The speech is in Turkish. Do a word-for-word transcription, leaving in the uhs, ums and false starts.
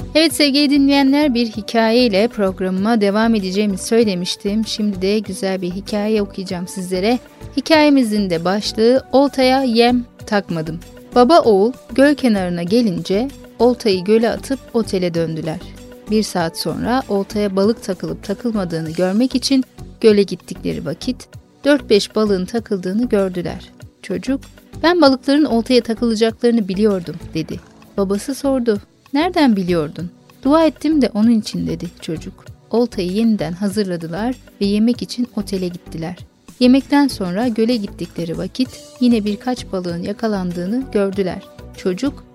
Evet sevgili dinleyenler, bir hikayeyle programıma devam edeceğimi söylemiştim. Şimdi de güzel bir hikaye okuyacağım sizlere. Hikayemizin de başlığı oltaya yem takmadım. Baba oğul göl kenarına gelince oltayı göle atıp otele döndüler. Bir saat sonra oltaya balık takılıp takılmadığını görmek için göle gittikleri vakit dört beş balığın takıldığını gördüler. Çocuk, "Ben balıkların oltaya takılacaklarını biliyordum," dedi. Babası sordu, "Nereden biliyordun?" "Dua ettim de onun için," dedi çocuk. Oltayı yeniden hazırladılar ve yemek için otele gittiler. Yemekten sonra göle gittikleri vakit yine birkaç balığın yakalandığını gördüler. Çocuk,